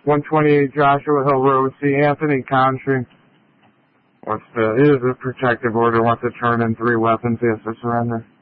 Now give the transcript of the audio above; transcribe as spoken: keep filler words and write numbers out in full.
one twenty-eight Joshua Hill Road, C. Anthony Contry. What's the, it is a protective order, wants to turn in three weapons, he has to surrender.